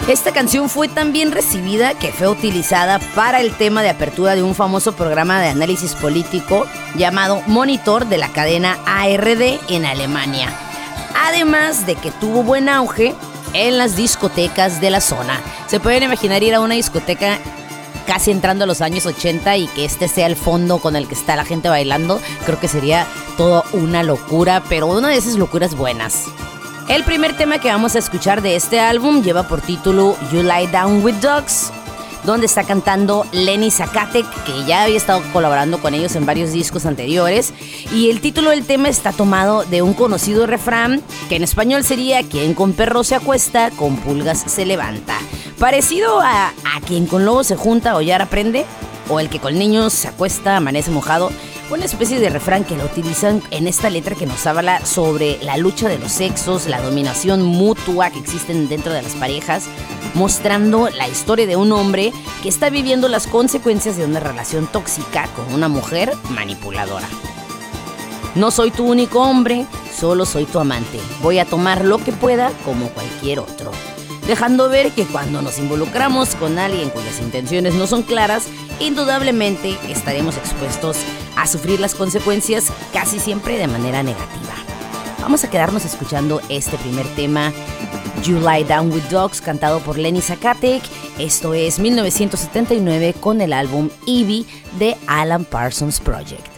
Esta canción fue tan bien recibida que fue utilizada para el tema de apertura de un famoso programa de análisis político llamado Monitor de la cadena ARD en Alemania. Además de que tuvo buen auge en las discotecas de la zona. Se pueden imaginar ir a una discoteca casi entrando a los años 80 y que este sea el fondo con el que está la gente bailando. Creo que sería toda una locura, pero una de esas locuras buenas. El primer tema que vamos a escuchar de este álbum lleva por título You Lie Down With Dogs, donde está cantando Lenny Zacatec, que ya había estado colaborando con ellos en varios discos anteriores, y el título del tema está tomado de un conocido refrán que en español sería quien con perro se acuesta, con pulgas se levanta. Parecido a quien con lobo se junta, hollar aprende, o el que con niños se acuesta, amanece mojado. Una especie de refrán que lo utilizan en esta letra que nos habla sobre la lucha de los sexos, la dominación mutua que existen dentro de las parejas, mostrando la historia de un hombre que está viviendo las consecuencias de una relación tóxica con una mujer manipuladora. No soy tu único hombre, solo soy tu amante. Voy a tomar lo que pueda como cualquier otro. Dejando ver que cuando nos involucramos con alguien cuyas intenciones no son claras, indudablemente estaremos expuestos a sufrir las consecuencias casi siempre de manera negativa. Vamos a quedarnos escuchando este primer tema, You Lie Down With Dogs, cantado por Lenny Zacatec. Esto es 1979 con el álbum Evie de Alan Parsons Project.